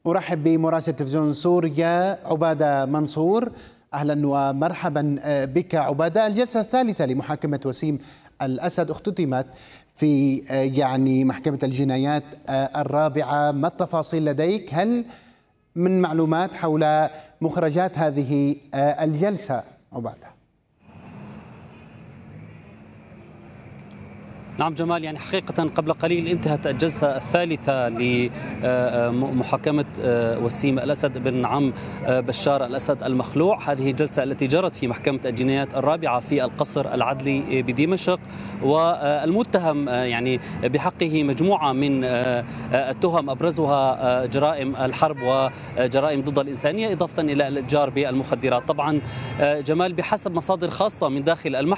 أرحب بمراسل تلفزيون سوريا عبادة منصور. أهلا ومرحبا بك عبادة. الجلسة الثالثة لمحاكمة وسيم الأسد اختتمت في محكمة الجنايات الرابعة. ما التفاصيل لديك؟ هل من معلومات حول مخرجات هذه الجلسة عبادة؟ نعم جمال، حقيقة قبل قليل انتهت الجلسة الثالثة لمحاكمة وسيم الأسد بن عم بشار الأسد المخلوع. هذه الجلسة التي جرت في محكمة الجنايات الرابعة في القصر العدلي بدمشق، والمتهم بحقه مجموعة من التهم أبرزها جرائم الحرب وجرائم ضد الإنسانية، إضافة إلى الإتجار بالمخدرات. طبعا جمال، بحسب مصادر خاصة من داخل المحكمة